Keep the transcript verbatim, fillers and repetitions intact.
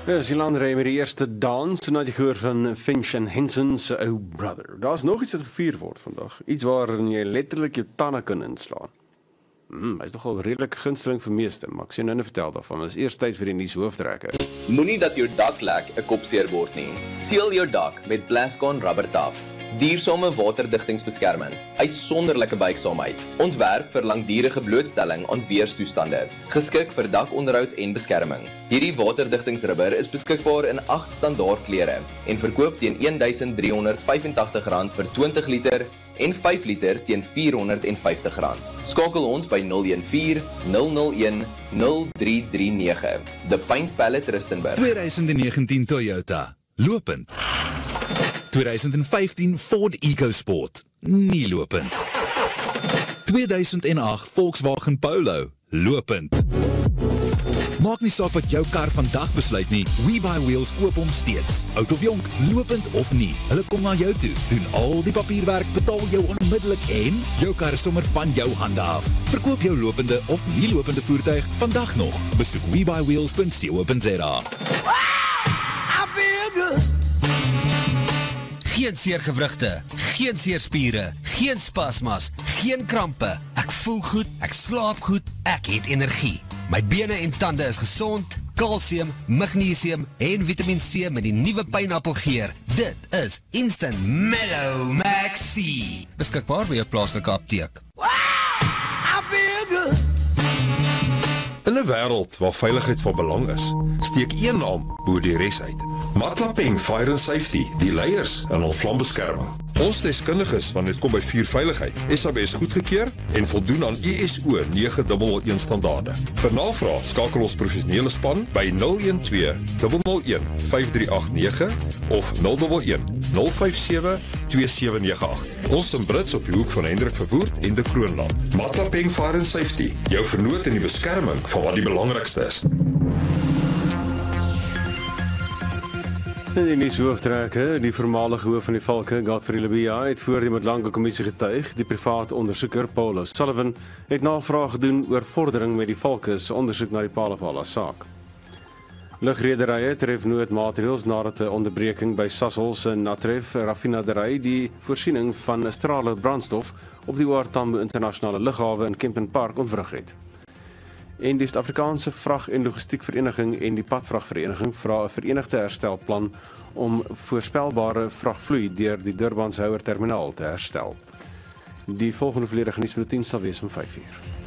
Ja, Zeeland ry met die eerste dans, en had jy gehoor van Finch en Henson's Oh Brother. Daar is nog iets wat gevier word vandag. Iets waarin jy letterlik jou tande kan inslaan. Hmm, hy is nogal redelijk gunsteling vir meeste, maar ek sê nou nie vertel daarvan. Dit is eers tyd vir die nuus hooftrekker. Moenie dat jou dak lek 'n kopseer word nie. Seël jou dak met Plascon rubber taf. Duursame waterdigtingsbeskerming, uitsonderlike buigsaamheid, ontwerp vir langdurige blootstelling aan weerstoestande, geskik vir dakonderhoud en beskerming. Hierdie waterdigtingsrubber is beskikbaar in agt standaard kleure en verkoop teen een duisend drie honderd vyfentagtig rand vir twintig liter en vyf liter teen vier honderd vyftig rand. Skakel ons by nul een vier nul nul een nul drie drie nege. The Paint Palette Rustenburg. twintig negentien Toyota, lopend. twintig vyftien Ford EcoSport, nie lopend. tweeduisend agt Volkswagen Polo, lopend. Maak nie saak wat jou kar vandag besluit nie, WeBuyWheels koop hom steeds. Oud of jonk, lopend of nie, hulle kom na jou toe, doen al die papierwerk, betaal jou onmiddellik en jou kar is sommer van jou hande af. Verkoop jou lopende of nie lopende voertuig vandag nog. Besoek we buy wheels punt co punt za. Geen seergewrigte, geen seerspiere, geen spasmas, geen krampe. Ek voel goed, ek slaap goed, ek het energie. My bene en tande is gesond, kalsium, magnesium en Vitamiin C met die nuwe pineappelgeer. Dit is Instant Mellow Max C. Beskikbaar by jou plaaslike apteek. In 'n wêreld waar veiligheid van belang is, steek een naam bo die res uit. Matlapeng Fire and Safety, die leiers in ons vlambeskerming. Ons deskundiges wanneer dit kom by vuurveiligheid, S A B S goedgekeur en voldoen aan I S O nege nul een standaarde. Vir navraag skakel ons professionele span by nul een twee nul nul een vyf drie agt nege of nul een een nul vyf sewe twee sewe nege agt. Ons in Brits op die hoek van Hendrik Verwoerd en de Kroonland. Matlapeng Fire and Safety, jou vernoot in die beskerming van wat die belangrikste is. In die nuus hooftrekke, die voormalige hoof van die Valke, Godfrey Lebeya, het voor die Motlanga Kommissie getuig. Die private ondersoeker, Paul Sullivan, het navraag gedoen oor vordering met die Valke se ondersoek na die Palapala saak. Lugrederye tref noodmaatreëls nadat 'n onderbreking by Sasol se Natref raffinaderry die voorsiening van strale brandstof op die OR Tambo internasionale lughawe in Kempton Park ontwrig het. En die Suid-Afrikaanse Vrag- en Logistiekvereniging en die Padvragvereniging vra 'n verenigde herstelplan om voorspelbare vragvloei deur die Durbanse Houer terminaal te herstel. Die volgende volledige nuusbulletin sal wees om vyf uur.